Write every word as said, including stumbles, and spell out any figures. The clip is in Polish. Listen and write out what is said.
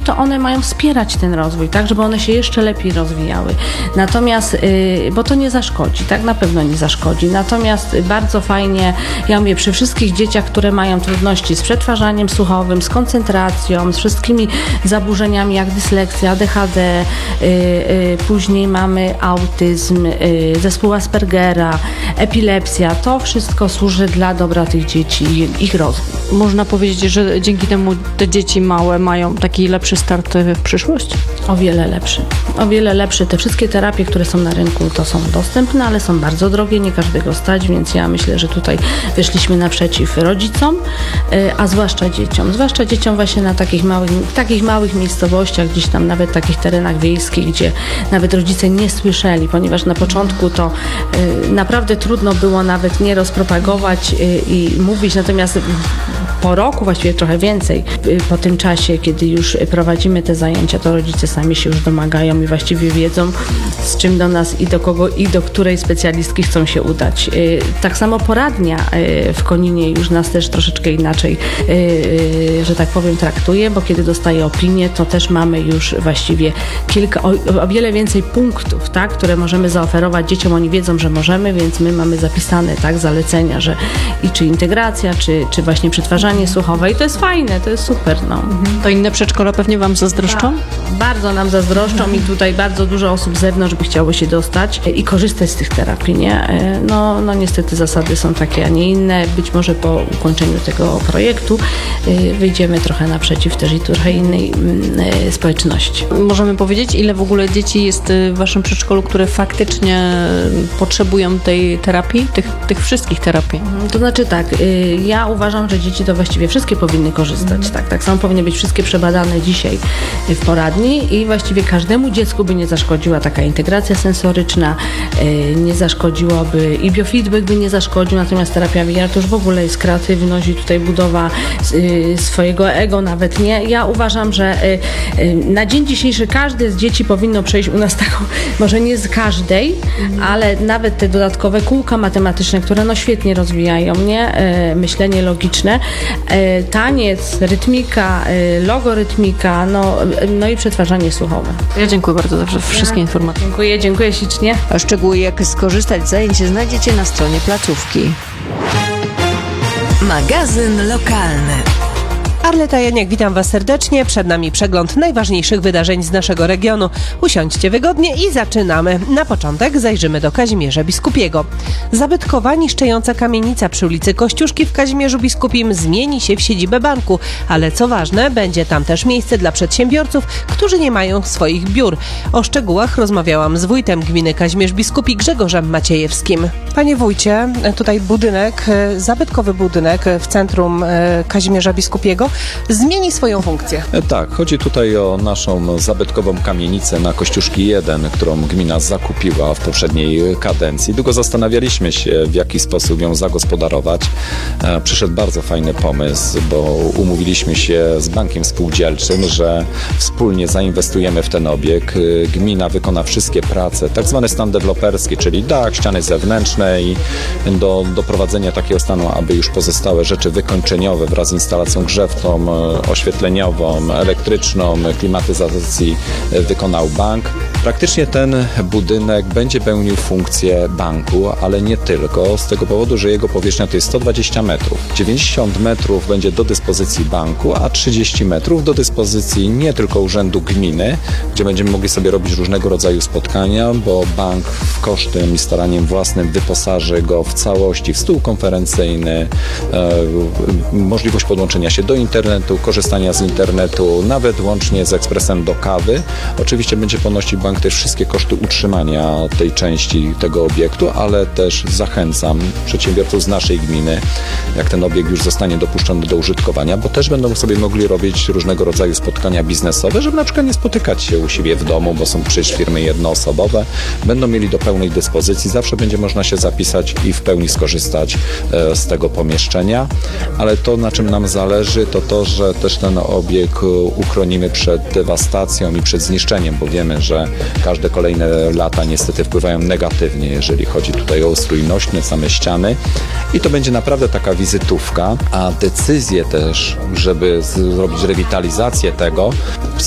to one mają wspierać ten rozwój, tak, żeby one się jeszcze lepiej rozwijały. Natomiast, yy, bo to nie zaszkodzi, tak, na pewno nie zaszkodzi. Natomiast bardzo fajnie, ja mówię, przy wszystkich dzieciach, które mają trudności z przetwarzaniem słuchowym, z koncentracją, z wszystkimi zaburzeniami jak dyslekcja, A D H D, yy, yy, później mamy autyzm, yy, zespół Aspergera, epilepsja, to wszystko służy dla dobra tych dzieci i ich rozwój. Można powiedzieć, że dzięki temu te dzieci małe mają taki lepszy start w przyszłość? O wiele lepszy. O wiele lepszy. Te wszystkie terapie, które są na rynku, to są dostępne, ale są bardzo drogie, nie każdego stać, więc ja myślę, że tutaj wyszliśmy naprzeciw rodzicom, a zwłaszcza dzieciom. Zwłaszcza dzieciom właśnie na takich małych, takich małych miejscowościach, gdzieś tam nawet takich terenach wiejskich, gdzie nawet rodzice nie słyszeli, ponieważ na początku to y, naprawdę trudno było nawet nie rozpropagować y, i mówić, natomiast po roku, właściwie trochę więcej, y, po tym czasie, kiedy już prowadzimy te zajęcia, to rodzice sami się już domagają i właściwie wiedzą, z czym do nas i do kogo i do której specjalistki chcą się udać. Y, tak samo poradnia y, w Koninie już nas też troszeczkę inaczej, y, y, że tak powiem, traktuje, bo kiedy dostaje opinię, to też mamy już właściwie kilka, o, o wiele więcej punktów, tak, które możemy zaoferować dzieciom. Oni wiedzą, że możemy, więc my mamy zapisane, tak, zalecenia, że i czy integracja, czy, czy właśnie przetwarzanie słuchowe i to jest fajne, to jest super, no. Mhm. To inne przedszkola pewnie wam zazdroszczą? Tak, bardzo nam zazdroszczą mhm. i tutaj bardzo dużo osób z zewnątrz by chciało się dostać i korzystać z tych terapii, nie? No, no niestety zasady są takie, a nie inne. Być może po ukończeniu tego projektu wyjdziemy trochę naprzeciw też i trochę innej społeczności. Możemy powiedzieć, ile w ogóle dzieci jest w waszym przedszkolu, które faktycznie potrzebują tej terapii, tych, tych wszystkich terapii? To znaczy tak, ja uważam, że dzieci to właściwie wszystkie powinny korzystać, mm. tak, tak samo powinny być wszystkie przebadane dzisiaj w poradni i właściwie każdemu dziecku by nie zaszkodziła taka integracja sensoryczna, nie zaszkodziłoby i biofeedback by nie zaszkodził, natomiast terapia V R to już w ogóle jest kreatywność i tutaj budowa swojego ego nawet, nie? Ja uważam, że na dzień dzisiejszy każde z dzieci powinno przejść u nas taką, może nie z każdej, mm. ale nawet te dodatkowe kółka matematyczne, które no świetnie rozwijają, nie? Myślenie logiczne, taniec, rytmika, logorytmika, no, no i przetwarzanie słuchowe. Ja dziękuję bardzo za wszystkie ja. informacje. Dziękuję, dziękuję ślicznie. A szczegóły, jak skorzystać z zajęć, znajdziecie na stronie placówki. Magazyn lokalny. Arleta Janiak, witam Was serdecznie. Przed nami przegląd najważniejszych wydarzeń z naszego regionu. Usiądźcie wygodnie i zaczynamy. Na początek zajrzymy do Kazimierza Biskupiego. Zabytkowa, niszczejąca kamienica przy ulicy Kościuszki w Kazimierzu Biskupim zmieni się w siedzibę banku, ale co ważne, będzie tam też miejsce dla przedsiębiorców, którzy nie mają swoich biur. O szczegółach rozmawiałam z wójtem gminy Kazimierz Biskupi Grzegorzem Maciejewskim. Panie wójcie, tutaj budynek, zabytkowy budynek w centrum Kazimierza Biskupiego zmieni swoją funkcję. Tak, chodzi tutaj o naszą zabytkową kamienicę na Kościuszki jeden, którą gmina zakupiła w poprzedniej kadencji. Długo zastanawialiśmy się, w jaki sposób ją zagospodarować. Przyszedł bardzo fajny pomysł, bo umówiliśmy się z bankiem spółdzielczym, że wspólnie zainwestujemy w ten obiekt. Gmina wykona wszystkie prace, tak zwane stan deweloperski, czyli dach, ściany zewnętrzne i do doprowadzenia takiego stanu, aby już pozostałe rzeczy wykończeniowe wraz z instalacją grzewczą, oświetleniową, elektryczną, klimatyzacji wykonał bank. Praktycznie ten budynek będzie pełnił funkcję banku, ale nie tylko, z tego powodu, że jego powierzchnia to jest sto dwadzieścia metrów. dziewięćdziesiąt metrów będzie do dyspozycji banku, a trzydzieści metrów do dyspozycji nie tylko urzędu gminy, gdzie będziemy mogli sobie robić różnego rodzaju spotkania, bo bank w kosztem i staraniem własnym wyposaży go w całości w stół konferencyjny, e, możliwość podłączenia się do internetu, korzystania z internetu, nawet łącznie z ekspresem do kawy. Oczywiście będzie ponosił bank też wszystkie koszty utrzymania tej części tego obiektu, ale też zachęcam przedsiębiorców z naszej gminy, jak ten obiekt już zostanie dopuszczony do użytkowania, bo też będą sobie mogli robić różnego rodzaju spotkania biznesowe, żeby na przykład nie spotykać się u siebie w domu, bo są przecież firmy jednoosobowe, będą mieli do pełnej dyspozycji, zawsze będzie można się zapisać i w pełni skorzystać z tego pomieszczenia, ale to, na czym nam zależy, to to, że też ten obiekt uchronimy przed dewastacją i przed zniszczeniem, bo wiemy, że każde kolejne lata niestety wpływają negatywnie, jeżeli chodzi tutaj o ustrój nośny, same ściany i to będzie naprawdę taka wizytówka, a decyzję też, żeby zrobić rewitalizację tego,